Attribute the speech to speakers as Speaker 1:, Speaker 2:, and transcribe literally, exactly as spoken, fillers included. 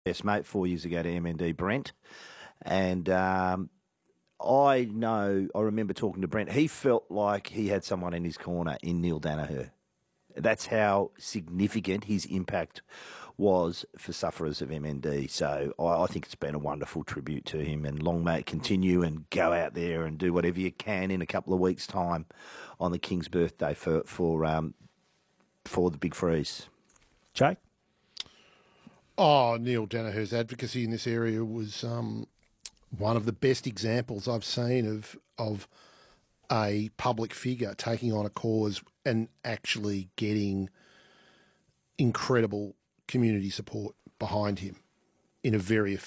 Speaker 1: best mate four years ago to M N D, Brent. And um, I know, I remember talking to Brent. He felt like he had someone in his corner in Neil Danaher. That's how significant his impact was for sufferers of M N D. So I, I think it's been a wonderful tribute to him, and long may it continue, and go out there and do whatever you can in a couple of weeks' time on the King's birthday for for um, for the Big Freeze.
Speaker 2: Jake?
Speaker 3: Oh, Neil Danaher's advocacy in this area was um, one of the best examples I've seen of of a public figure taking on a cause and actually getting incredible community support behind him in a very effective